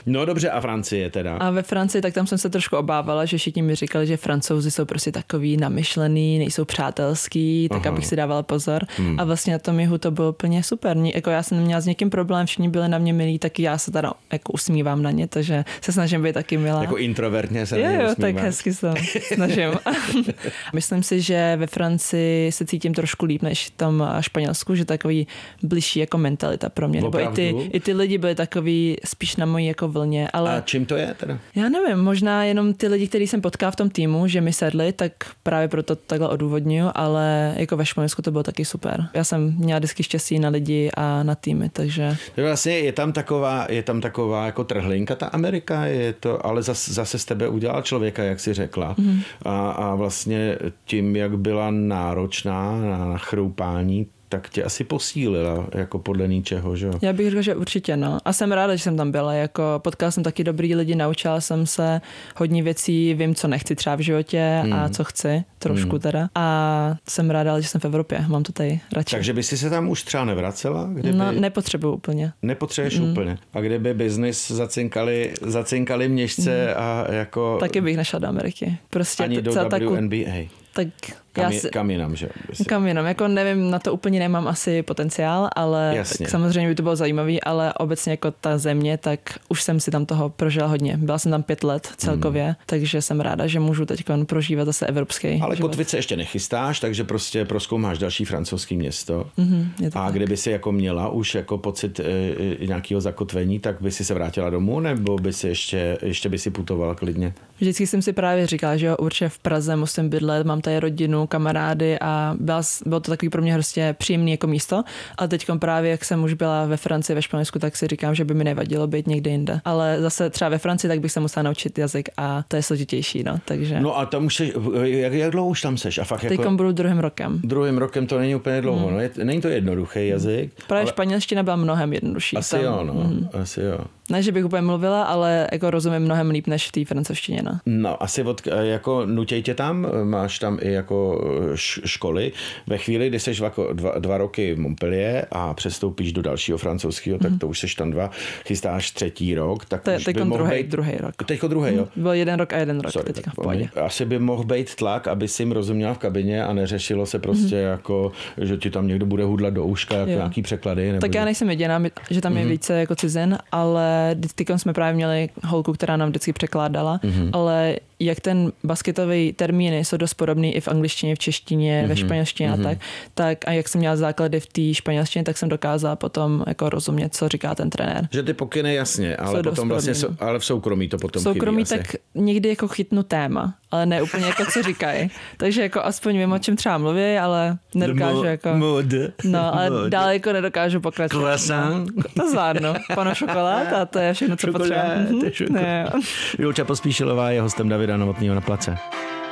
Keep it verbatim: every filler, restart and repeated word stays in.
No dobře, a Francie teda? A ve Francii, tak tam jsem se trošku obávala, že všichni mi říkali, že Francouzi jsou prostě takový namyšlený, nejsou přátelský, tak Aha. abych si dávala pozor. Hmm. A vlastně na tom jihu to bylo úplně super. Jako já jsem neměla s někým problém, všichni byli na mě milí, taky já se teda jako usmívám na ně, takže se snažím být taky milá. Jako introvertně se na ně usmívám. Jo, usmívám. tak hezky se snažím. Myslím si, že ve Francii se cítím trošku líp než tam Španělsku, že takový bližší jako mentalita pro mě. Nebo i ty, i ty lidi byli takový spíš na mojí jako vlně. Ale a čím to je teda? Já nevím, možná jenom ty lidi, který jsem potkala v tom týmu, že mi sedli, tak právě proto takhle odůvodňuju, ale jako ve Španělsku to bylo taky super. Já jsem měla vždycky štěstí na lidi a na týmy, takže... Vlastně je tam taková, je tam taková jako trhlinka ta Amerika, je to, ale zase, zase z tebe udělal člověka, jak jsi řekla. Mm. A, a vlastně tím, jak byla náročná na chroupání, tak tě asi posílila, jako podle ničeho, že jo? Já bych řekla, že určitě, no. A jsem ráda, že jsem tam byla, jako potkala jsem taky dobrý lidi, naučila jsem se hodně věcí, vím, co nechci třeba v životě hmm. a co chci, trošku hmm. teda. A jsem ráda, že jsem v Evropě, mám to tady radši. Takže by si se tam už třeba nevracela? Kdyby... No, nepotřebuji úplně. Nepotřebuješ hmm. úplně. A kdyby biznis zacinkali, zacinkali měšce hmm. a jako... Taky bych nešla do Ameriky. Prostě ani do W N B A. Tak kam, já je, si, kam jinam, že? Kam jinam, jako nevím, na to úplně nemám asi potenciál, ale tak samozřejmě by to bylo zajímavý, ale obecně jako ta země, tak už jsem si tam toho prožila hodně. Byla jsem tam pět let celkově, hmm. takže jsem ráda, že můžu teď prožívat zase evropský Ale život. Kotvice ještě nechystáš, takže prostě prozkoumáš další francouzský město. Mm-hmm, a tak. Kdyby si jako měla už jako pocit e, e, nějakého zakotvení, tak by si se vrátila domů, nebo by si ještě, ještě by si putovala klidně? Vždycky jsem si právě říkala, že jo, určitě v Praze musím bydlet, mám tady rodinu, kamarády a byla, bylo to takový pro mě hrozně příjemný jako místo. A teď právě, jak jsem už byla ve Francii, ve Španělsku, tak si říkám, že by mi nevadilo být někde jinde. Ale zase třeba ve Francii, tak bych se musela naučit jazyk a to je složitější, no, takže. No a tam už se, jak, jak dlouho už tam seš? A fakt teď jako, budu druhým rokem. Druhým rokem to není úplně dlouho, hmm. no, je, není to jednoduchý jazyk. Právě ale... španělština byla mnohem jednodušší. Asi tam. jo, no, hmm. asi jo. Ne, že bych úplně mluvila, ale jako rozumím mnohem líp než v té francouzštině. No, no asi od, jako nutěj tě tam, máš tam i jako školy. Ve chvíli, kdy seš jako dva, dva roky v Montpellier a přestoupíš do dalšího francouzského, tak to už seš tam dva, chystáš třetí rok, tak to je, už by mohl druhý, být... druhý rok. Teďko druhý, jo? Byl jeden rok a jeden rok. Sorry, teďka v pohodě. Asi by mohl být tlak, aby si jim rozuměla v kabině a neřešilo se prostě mm-hmm. jako, že ti tam někdo bude hudlat do uška, jako nějaký překlady. Nebo tak já nejsem jediná, že tam je mm-hmm. více jako cizin, ale teď jsme právě měli holku, která nám vždycky překládala, mm-hmm. ale jak ten basketový termíny jsou dost podobný i v angličtině, v češtině, mm-hmm. ve španělštině mm-hmm. a tak, tak a jak jsem měla základy v té španělštině, tak jsem dokázala potom jako rozumět, co říká ten trenér. Že ty pokyny jasně, ale jsou potom vlastně, so, ale v soukromí to potom v soukromí chybí tak asi. Někdy jako chytnu téma, ale ne úplně jako co říkají. Takže jako aspoň vím, o čem třeba mluví, ale nedokážu mo- jako... Mode. No, ale mode. Dál jako nedokážu pokračovat. Croissant. To zvládnu. Pano šokolád a to je všechno, co potřeba. Julča Pospíšilová je hostem Davida Novotného na Place.